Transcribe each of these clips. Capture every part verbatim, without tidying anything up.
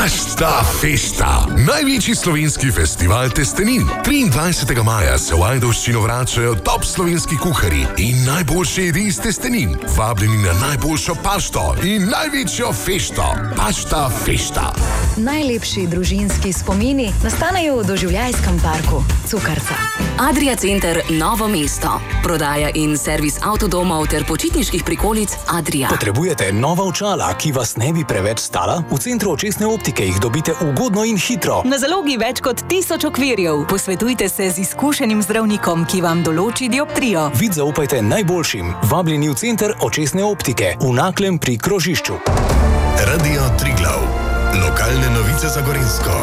Pasta Festa, največji slovenski festival testenin. triindvajsetega maja se v Ajdovščino vračajo top slovenski kuharji in najboljše jedi iz testenin. Vabljeni na najboljšo pašto in največjo fešto. Pasta Festa. Najlepši družinski spomini nastanejo v doživljajskem parku Cukrca. Adria Center Novo mesto. Prodaja in servis avtodomov ter počitniških prikolic Adria. Potrebujete nova očala, ki vas ne bi preveč stala? V Centru očesne optike jih dobite ugodno in hitro. Na zalogi več kot tisoč okvirjev. Posvetujte se z izkušenim zdravnikom, ki vam določi dioptrijo. Vid zaupajte najboljšim. Vabljeni v Center očesne optike v Naklem pri Krožišču. Radio Triglav. Lokalne novice za Gorenjsko.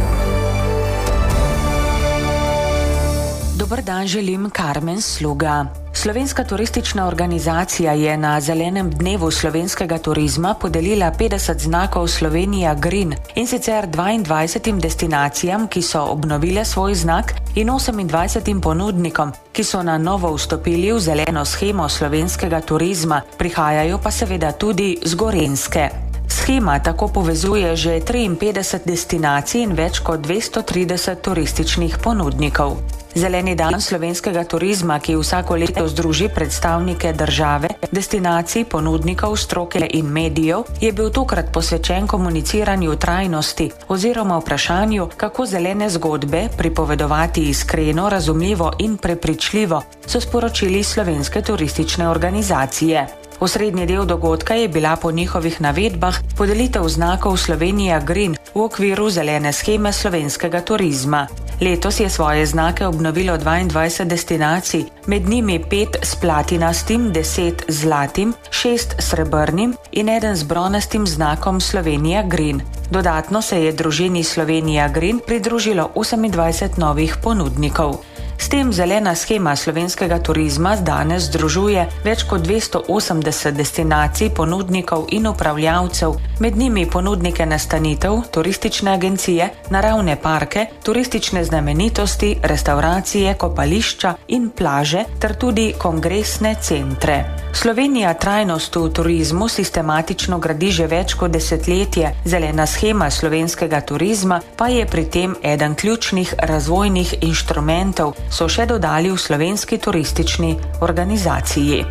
Dober dan želim, Karmen Sluga. Slovenska turistična organizacija je na zelenem dnevu slovenskega turizma podelila petdeset znakov Slovenija Green, in sicer dvaindvajsetim destinacijam, ki so obnovile svoj znak, in osemindvajsetim ponudnikom, ki so na novo vstopili v zeleno shemo slovenskega turizma, prihajajo pa seveda tudi z Gorenjske. Shema tako povezuje že triinpetdeset destinacij in več kot dvesto trideset turističnih ponudnikov. Zeleni dan slovenskega turizma, ki vsako leto združi predstavnike države, destinacij, ponudnikov, stroke in medijev, je bil tokrat posvečen komuniciranju trajnosti oziroma vprašanju, kako zelene zgodbe pripovedovati iskreno, razumljivo in prepričljivo, so sporočili slovenske turistične organizacije. Osrednji del dogodka je bila po njihovih navedbah podelitev znakov Slovenija Green v okviru zelene sheme slovenskega turizma. Letos je svoje znake obnovilo dvaindvajset destinacij, med njimi pet s platinastim, deset z zlatim, šest s srebrnim in eden z bronastim znakom Slovenija Green. Dodatno se je družini Slovenija Green pridružilo osemindvajset novih ponudnikov. S tem zelena shema slovenskega turizma danes združuje več kot dvesto osemdeset destinacij, ponudnikov in upravljavcev, med njimi ponudnike nastanitev, turistične agencije, naravne parke, turistične znamenitosti, restavracije, kopališča in plaže ter tudi kongresne centre. Slovenija trajnost v turizmu sistematično gradi že več kot desetletje, zelena shema slovenskega turizma pa je pri tem eden ključnih razvojnih inštrumentov, so še dodali v slovenski turistični organizaciji.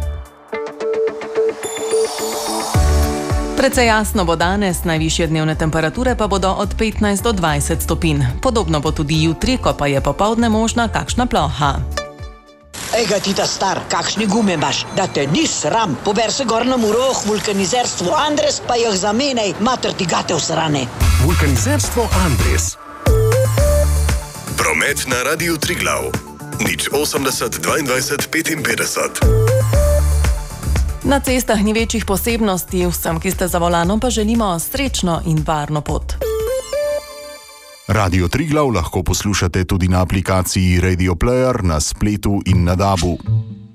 Precej jasno bo danes, najvišje dnevne temperature pa bodo od petnajst do dvajset stopinj. Podobno bo tudi jutri, ko pa je popoldne možna kakšna ploha. Ega ti ta star, kakšne gume imaš, da te ni sram. Pober se gor na Muroh, vulkanizerstvo Andres, pa jih zamenjaj, mater ti gate v srane. Vulkanizerstvo Andres. Promet na Radiu Triglav. Nič osemdeset dvaindvajset petinpetdeset. Na cestah ni večjih posebnosti, vsem, ki ste za volanom, pa želimo srečno in varno pot. Radio Triglav lahko poslušate tudi na aplikaciji Radio Player, na spletu in na dabu.